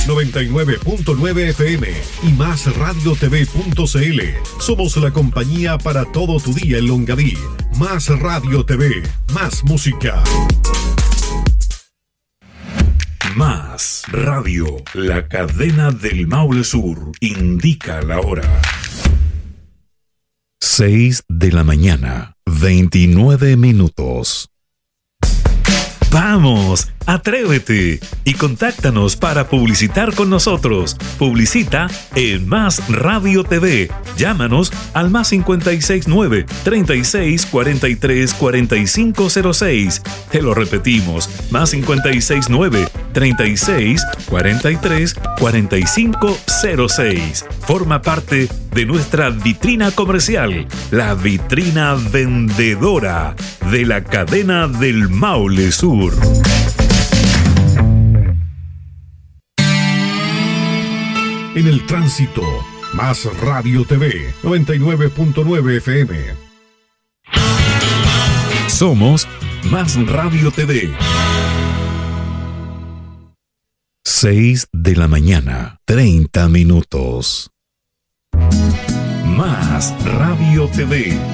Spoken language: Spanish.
99.9 FM y MásRadioTV.cl. Somos la compañía para todo tu día en Longaví. Más Radio TV, más música. Más Radio, la cadena del Maule Sur, indica la hora. 6:29 a.m. ¡Vamos! ¡Atrévete! Y contáctanos para publicitar con nosotros. Publicita en Más Radio TV. Llámanos al más 569 36 43 45 06. Te lo repetimos, más 569 36 43 45 06. Forma parte de nuestra vitrina comercial, la vitrina vendedora de la cadena del Maule Sur. En el tránsito, Más Radio TV, 99.9 FM. Somos Más Radio TV. 6:30 a.m. Más Radio TV.